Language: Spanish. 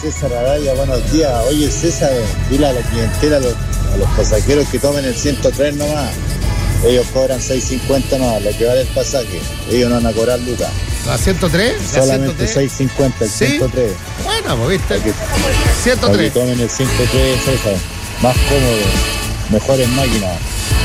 César Araya, buenos días. Oye, César, dile a la clientela, a los pasajeros que tomen el 103 nomás. Ellos cobran 6.50 nomás, lo que vale el pasaje. Ellos no van a cobrar lucas. ¿La 103? Solamente 6.50 el ¿Sí? 103. Bueno, pues viste. Para que 103. tomen el 103, César. Más cómodo, mejores máquinas.